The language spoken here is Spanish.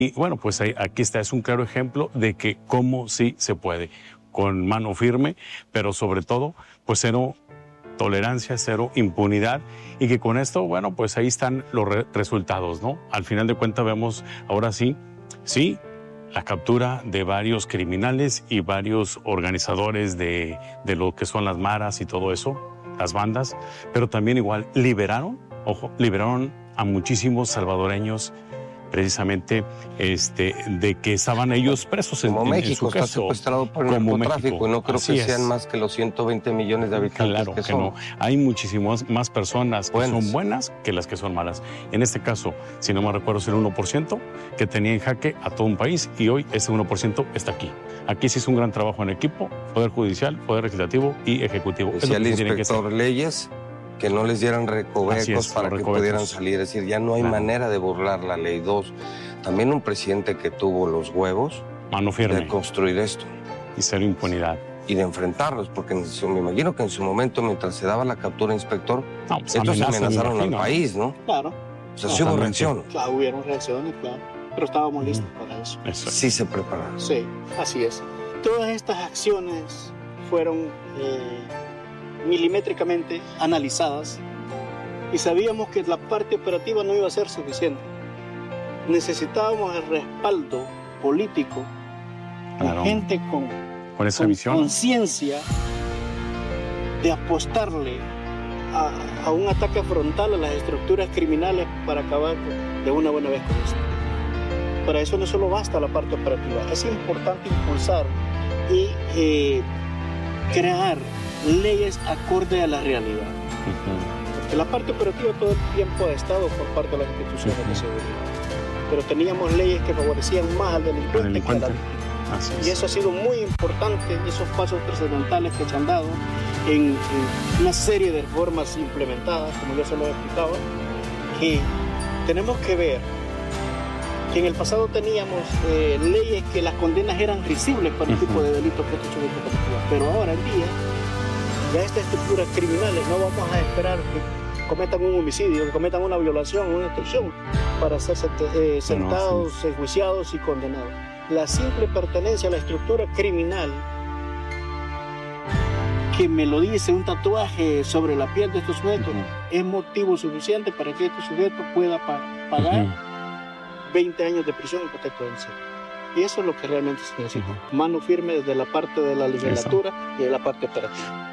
Y bueno, pues aquí está, es un claro ejemplo de que cómo sí se puede, con mano firme, pero sobre todo, pues cero tolerancia, cero impunidad, y que con esto, bueno, pues ahí están los resultados, ¿no? Al final de cuentas vemos, ahora sí, la captura de varios criminales y varios organizadores de lo que son las maras y todo eso, las bandas, pero también igual liberaron a muchísimos salvadoreños, precisamente de que estaban ellos presos como en México su caso, está secuestrado por el narcotráfico, y no creo que sean más que los 120 millones de habitantes. Claro que no. Hay muchísimas más personas que son buenas que las que son malas. En este caso, si no me recuerdo, es el 1% que tenía en jaque a todo un país, y hoy ese 1% está aquí. Aquí sí es un gran trabajo en equipo, Poder Judicial, Poder Legislativo y Ejecutivo. Decía el inspector Leyes que no les dieran recovecos para que pudieran salir. Es decir, ya no hay manera de burlar la ley 2. También un presidente que tuvo los huevos mano firme de construir esto. Y cero impunidad. Y de enfrentarlos, porque me imagino que en su momento, mientras se daba la captura, inspector, estos amenazaron al país, ¿no? Claro. O sea, sí hubo reacción. Claro, hubieron reacciones, claro. Pero estábamos listos para eso. Sí se prepararon. Sí, así es. Todas estas acciones fueron milimétricamente analizadas y sabíamos que la parte operativa no iba a ser suficiente. Necesitábamos el respaldo político de gente con esa visión, conciencia de apostarle a un ataque frontal a las estructuras criminales para acabar de una buena vez con esto. Para eso no solo basta la parte operativa, es importante impulsar y crear leyes acorde a la realidad. Porque la parte operativa todo el tiempo ha estado por parte de las instituciones de seguridad, pero teníamos leyes que favorecían más al delincuente que a la víctima. Y eso ha sido muy importante, esos pasos trascendentales que se han dado en una serie de reformas implementadas, como yo se lo he explicado, que tenemos que ver que en el pasado teníamos leyes que las condenas eran risibles para el tipo de delitos que estos sujetos cometían, pero ahora en día ya estas estructuras criminales no vamos a esperar que cometan un homicidio, que cometan una violación, una extorsión para ser sentados, enjuiciados y condenados. La simple pertenencia a la estructura criminal, que me lo dice un tatuaje sobre la piel de estos sujetos, es motivo suficiente para que estos sujetos puedan pagar 20 años de prisión en contexto del cielo. Y eso es lo que realmente se necesita. Mano firme desde la parte de la legislatura y de la parte operativa.